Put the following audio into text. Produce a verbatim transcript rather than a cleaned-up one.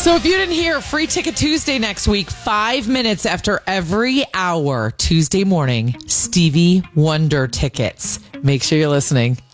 So if you didn't hear, Free Ticket Tuesday next week, five minutes after every hour, Tuesday morning, Stevie Wonder tickets. Make sure you're listening.